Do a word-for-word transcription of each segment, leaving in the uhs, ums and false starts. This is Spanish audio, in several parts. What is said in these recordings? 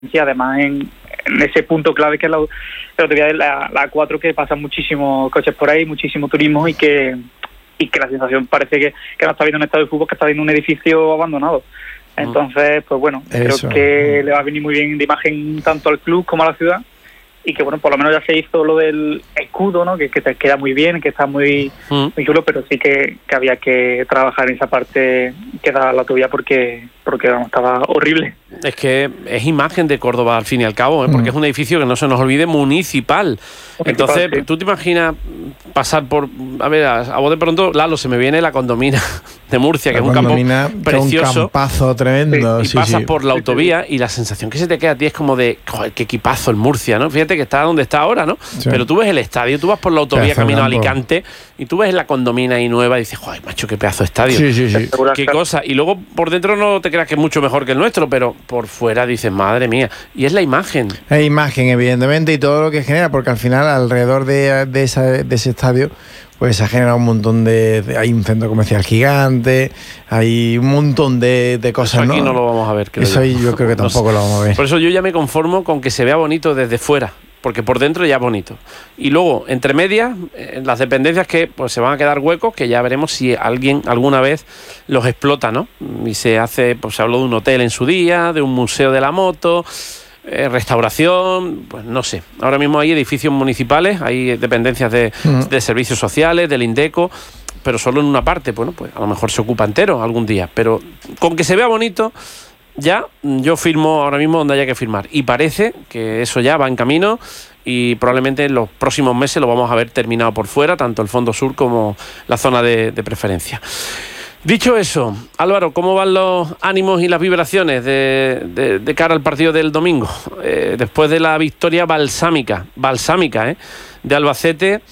y además en, en ese punto clave que es la, la autovía de la, la A cuatro, que pasan muchísimos coches por ahí, muchísimo turismo, y que y que la sensación parece que, que no está viendo un estado de fútbol, que está viendo un edificio abandonado. Entonces, pues bueno, Eso. creo que le va a venir muy bien de imagen tanto al club como a la ciudad, y que bueno, por lo menos ya se hizo lo del escudo, ¿no? Que, que te queda muy bien, que está muy, Mm. muy chulo, pero sí que, que había que trabajar en esa parte que da la autovía, porque porque vamos, estaba horrible. Es que es imagen de Córdoba al fin y al cabo, ¿eh? Porque Mm. es un edificio que no se nos olvide municipal. Entonces, sí. tú te imaginas pasar por, a ver, a, a vos de pronto, Lalo, se me viene la Condomina de Murcia, que es un campo Condomina, que es precioso. un campazo tremendo. Y sí, pasas sí. por la autovía y la sensación que se te queda a ti es como de, joder, qué equipazo el Murcia, ¿no? Fíjate que está donde está ahora, ¿no? Sí. Pero tú ves el estadio, tú vas por la autovía Pedazo de camino a campo. Alicante y tú ves la Condomina ahí nueva y dices, joder, macho, qué pedazo de estadio. Sí, sí, sí. Qué cosa. Y luego por dentro no te creas que es mucho mejor que el nuestro, pero por fuera dices, madre mía. Y es la imagen. Es imagen, evidentemente, y todo lo que genera, porque al final, alrededor de, de, esa, de ese estadio, pues se ha generado un montón de, de- hay un centro comercial gigante, hay un montón de, de cosas, Eso aquí ¿no? no lo vamos a ver, creo Eso ahí yo. yo creo que No sé. tampoco lo vamos a ver. Por eso yo ya me conformo con que se vea bonito desde fuera, porque por dentro ya es bonito. Y luego, entre medias, en las dependencias que pues se van a quedar huecos, que ya veremos si alguien alguna vez los explota, ¿no? Y se hace, pues se habló de un hotel en su día, de un museo de la moto, eh, restauración, pues no sé. Ahora mismo hay edificios municipales, hay dependencias de, Mm. de servicios sociales, del INDECO, pero solo en una parte. Bueno, pues a lo mejor se ocupa entero algún día, pero con que se vea bonito, ya yo firmo ahora mismo donde haya que firmar. Y parece que eso ya va en camino y probablemente en los próximos meses lo vamos a ver terminado por fuera, tanto el fondo sur como la zona de, de preferencia. Dicho eso, Álvaro, ¿cómo van los ánimos y las vibraciones de, de, de cara al partido del domingo? Eh, después de la victoria balsámica, balsámica, ¿eh? de Albacete,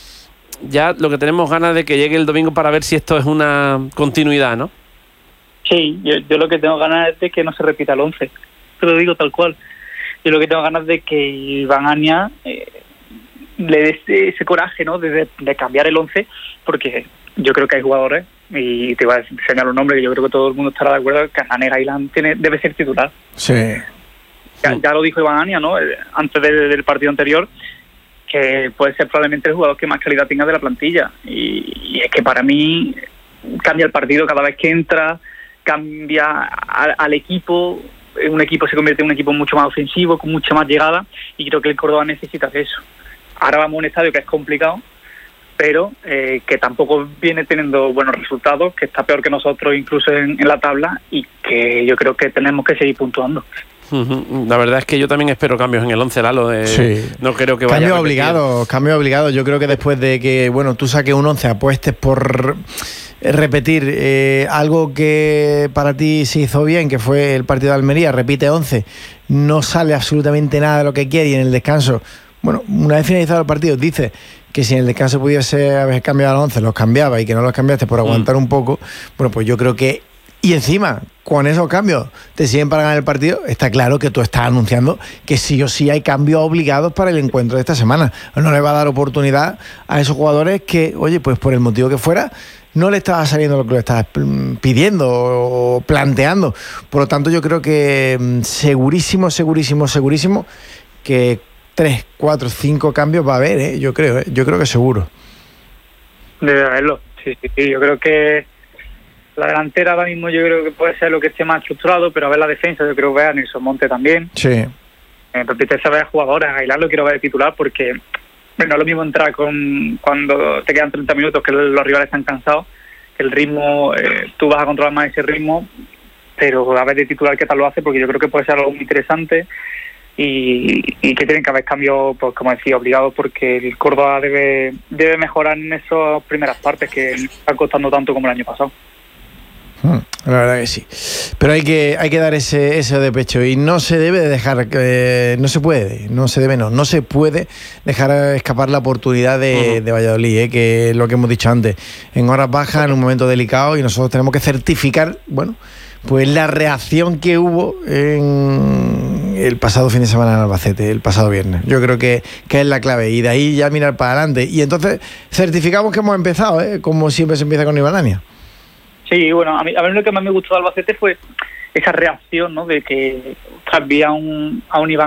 ya lo que tenemos ganas de que llegue el domingo para ver si esto es una continuidad, ¿no? Sí, yo, yo lo que tengo ganas es de que no se repita el once. Te lo digo tal cual. Yo lo que tengo ganas de que Iván Ania eh, le dé ese, ese coraje, ¿no? De, de, de cambiar el once, porque yo creo que hay jugadores, y te voy a enseñar un nombre que yo creo que todo el mundo estará de acuerdo, que Hernán Gailán tiene, debe ser titular. Sí. Ya, ya lo dijo Iván Ania, ¿no? Eh, Antes de- del partido anterior, que puede ser probablemente el jugador que más calidad tenga de la plantilla. Y, y es que para mí cambia el partido cada vez que entra, cambia a- al equipo, un equipo se convierte en un equipo mucho más ofensivo, con mucha más llegada, y creo que el Córdoba necesita de eso. Ahora vamos a un estadio que es complicado, pero eh, que tampoco viene teniendo buenos resultados, que está peor que nosotros incluso en, en la tabla, y que yo creo que tenemos que seguir puntuando. Ujú. La verdad es que yo también espero cambios en el once, Lalo. eh, Sí. No creo que vaya Cambio a repetir. obligado, cambio obligado. Yo creo que después de que, bueno, tú saques un once, apuestes por eh, repetir eh, algo que para ti se hizo bien, que fue el partido de Almería, repite once, no sale absolutamente nada de lo que quiere, y en el descanso, bueno, una vez finalizado el partido, dice que si en el descanso pudiese haber cambiado al once, los cambiaba, y que no los cambiaste por aguantar un poco, bueno, pues yo creo que, y encima, con esos cambios te siguen para ganar el partido, está claro que tú estás anunciando que sí o sí hay cambios obligados para el encuentro de esta semana. No le va a dar oportunidad a esos jugadores que, oye, pues por el motivo que fuera, no le estaba saliendo lo que le estabas pidiendo o planteando. Por lo tanto, yo creo que mm, segurísimo, segurísimo, segurísimo que tres, cuatro, cinco cambios va a haber, ¿eh? Yo creo, ¿eh? Yo creo que seguro. Debe haberlo. Sí, sí, sí. Yo creo que la delantera ahora mismo yo creo que puede ser lo que esté más estructurado, pero a ver la defensa, yo creo que ver a Nelson Monte también. Sí. Eh, me apetece ver a jugadores, a Aguilar lo quiero ver de titular, porque bueno, no es lo mismo entrar con cuando te quedan treinta minutos, que los rivales están cansados, que el ritmo, eh, tú vas a controlar más ese ritmo, pero a ver de titular qué tal lo hace, porque yo creo que puede ser algo muy interesante, y, y que tienen que haber cambios, pues como decía, obligados, porque el Córdoba debe debe mejorar en esas primeras partes que están costando tanto como el año pasado. La verdad que sí. Pero hay que, hay que dar ese, ese de pecho, y no se debe de dejar, eh, no se puede, no se debe, no, no se puede dejar escapar la oportunidad de, Uh-huh. de Valladolid, eh, que es lo que hemos dicho antes, en horas bajas, en un momento delicado, y nosotros tenemos que certificar, bueno, pues la reacción que hubo en el pasado fin de semana en Albacete, el pasado viernes. Yo creo que, que es la clave, y de ahí ya mirar para adelante. Y entonces certificamos que hemos empezado, ¿eh? Como siempre se empieza con Iván Ania. Sí, bueno, a mí, a mí lo que más me gustó de Albacete fue esa reacción, ¿no? De que había un, a un Iván